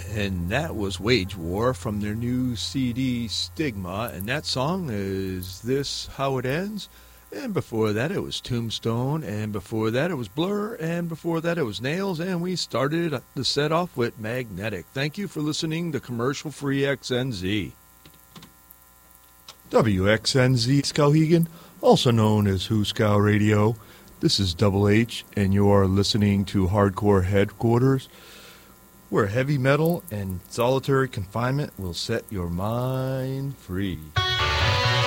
And that was Wage War from their new CD Stigma, and that song is This How It Ends. And before that it was Tombstone, and before that it was Blur, and before that it was Nails, and we started the set off with Magnetic. Thank you for listening to Commercial Free XNZ. WXNZ Skowhegan, also known as Huskow Radio. This is Double H, and you are listening to Hardcore Headquarters, where heavy metal and solitary confinement will set your mind free.